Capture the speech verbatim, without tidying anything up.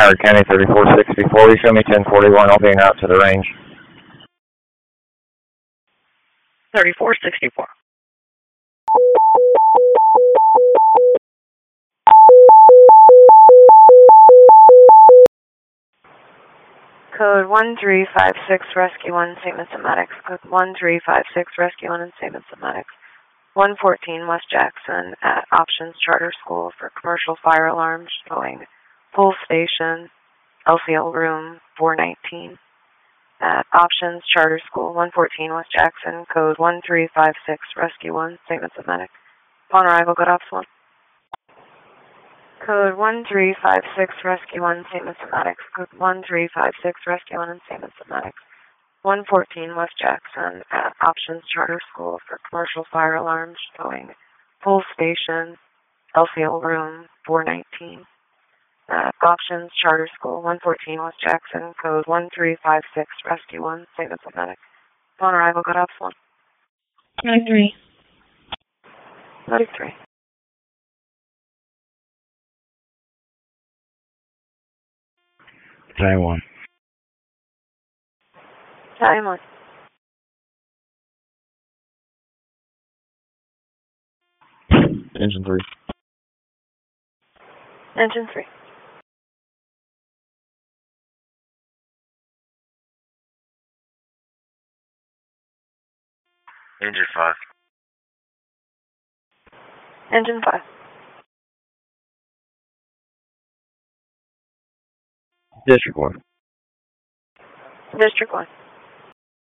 Howard County thirty-four sixty-four, you show me ten forty-one, I'll be en route to the range. thirty-four sixty-four. Code one three five six, Rescue one, Saint Vincent Medics. Code one three five six, Rescue one in Saint Vincent Medics. one fourteen West Jackson at Options Charter School for commercial fire alarms showing full station, L C L room four nineteen. At Options Charter School, one fourteen West Jackson, code one three five six, Rescue one, Saint Vincent Medics. Upon arrival, good ops one. Code one three five six, Rescue one, Saint Vincent Medics. Code one three five six, Rescue one in Saint Vincent Medics. one fourteen West Jackson at Options Charter School for commercial fire alarms showing full station, L C L room four nineteen. At Options Charter School, one fourteen West Jackson, code one three five six, Rescue one, Saint Vincent Medics. Upon arrival, good ops one. ninety-three. ninety-three. Time one. Time one. Engine three. Engine three. Engine five. Engine five. District one. District one.